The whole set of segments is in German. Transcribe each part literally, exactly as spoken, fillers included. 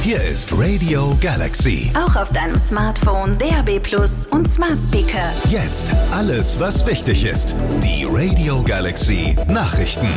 Hier ist Radio Galaxy. Auch auf deinem Smartphone, D A B Plus und Smart Speaker. Jetzt alles, was wichtig ist. Die Radio Galaxy Nachrichten.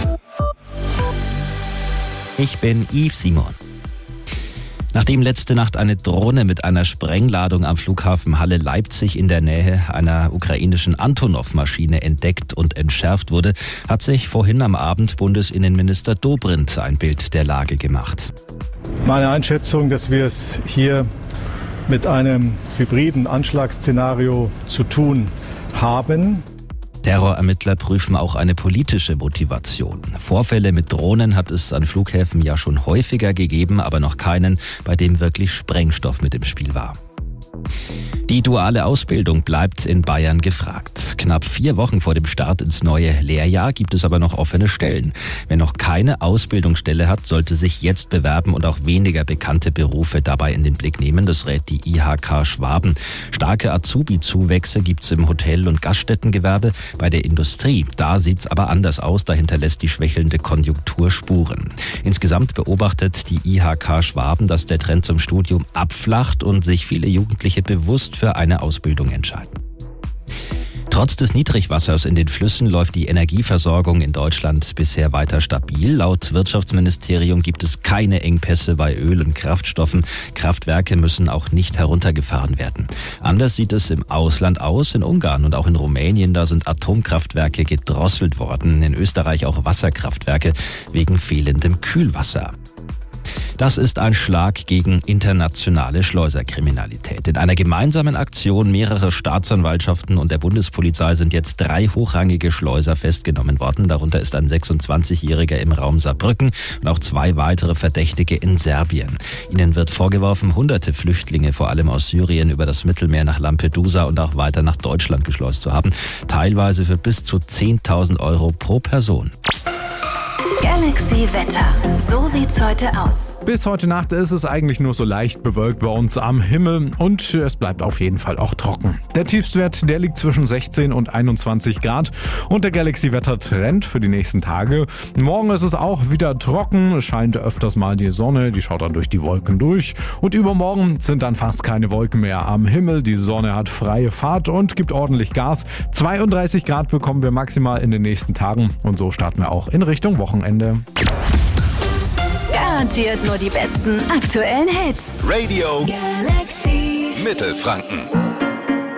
Ich bin Yves Simon. Nachdem letzte Nacht eine Drohne mit einer Sprengladung am Flughafen Halle-Leipzig in der Nähe einer ukrainischen Antonov-Maschine entdeckt und entschärft wurde, hat sich vorhin am Abend Bundesinnenminister Dobrindt ein Bild der Lage gemacht. Meine Einschätzung, dass wir es hier mit einem hybriden Anschlagsszenario zu tun haben. Terrorermittler prüfen auch eine politische Motivation. Vorfälle mit Drohnen hat es an Flughäfen ja schon häufiger gegeben, aber noch keinen, bei dem wirklich Sprengstoff mit im Spiel war. Die duale Ausbildung bleibt in Bayern gefragt. Knapp vier Wochen vor dem Start ins neue Lehrjahr gibt es aber noch offene Stellen. Wer noch keine Ausbildungsstelle hat, sollte sich jetzt bewerben und auch weniger bekannte Berufe dabei in den Blick nehmen. Das rät die I H K Schwaben. Starke Azubi-Zuwächse gibt es im Hotel- und Gaststättengewerbe. Bei der Industrie, da sieht's aber anders aus. Da hinterlässt die schwächelnde Konjunktur Spuren. Insgesamt beobachtet die I H K Schwaben, dass der Trend zum Studium abflacht und sich viele Jugendliche bewusst für eine Ausbildung entscheiden. Trotz des Niedrigwassers in den Flüssen läuft die Energieversorgung in Deutschland bisher weiter stabil. Laut Wirtschaftsministerium gibt es keine Engpässe bei Öl und Kraftstoffen. Kraftwerke müssen auch nicht heruntergefahren werden. Anders sieht es im Ausland aus. In Ungarn und auch in Rumänien, da sind Atomkraftwerke gedrosselt worden. In Österreich auch Wasserkraftwerke wegen fehlendem Kühlwasser. Das ist ein Schlag gegen internationale Schleuserkriminalität. In einer gemeinsamen Aktion mehrerer Staatsanwaltschaften und der Bundespolizei sind jetzt drei hochrangige Schleuser festgenommen worden. Darunter ist ein sechsundzwanzigjähriger im Raum Saarbrücken und auch zwei weitere Verdächtige in Serbien. Ihnen wird vorgeworfen, hunderte Flüchtlinge, vor allem aus Syrien, über das Mittelmeer nach Lampedusa und auch weiter nach Deutschland geschleust zu haben. Teilweise für bis zu zehntausend Euro pro Person. Galaxy Wetter. So sieht's heute aus. Bis heute Nacht ist es eigentlich nur so leicht bewölkt bei uns am Himmel und es bleibt auf jeden Fall auch trocken. Der Tiefstwert, der liegt zwischen sechzehn und einundzwanzig Grad und der Galaxy-Wetter-Trend für die nächsten Tage. Morgen ist es auch wieder trocken, es scheint öfters mal die Sonne, die schaut dann durch die Wolken durch und übermorgen sind dann fast keine Wolken mehr am Himmel. Die Sonne hat freie Fahrt und gibt ordentlich Gas. zweiunddreißig Grad bekommen wir maximal in den nächsten Tagen und so starten wir auch in Richtung Wochenende. Garantiert nur die besten aktuellen Hits. Radio Galaxy Mittelfranken.